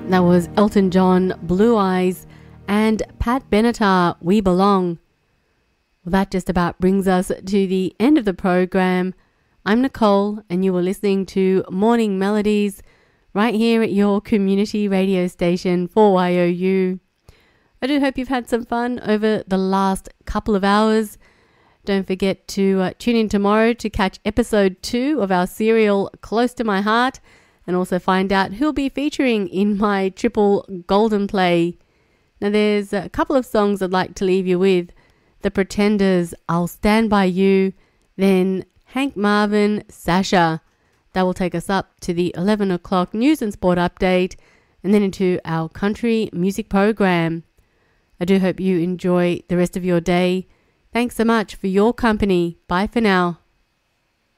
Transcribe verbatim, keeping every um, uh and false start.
That was Elton John, Blue Eyes, and Pat Benatar, We Belong. Well, that just about brings us to the end of the program. I'm Nicole, and you were listening to Morning Melodies right here at your community radio station for Y O U. I do hope you've had some fun over the last couple of hours. Don't forget to uh, tune in tomorrow to catch episode two of our serial Close to My Heart, and also find out who'll be featuring in my triple golden play. Now there's a couple of songs I'd like to leave you with. The Pretenders, I'll Stand By You, then Hank Marvin, Sasha. That will take us up to the eleven o'clock news and sport update, and then into our country music program. I do hope you enjoy the rest of your day. Thanks so much for your company. Bye for now.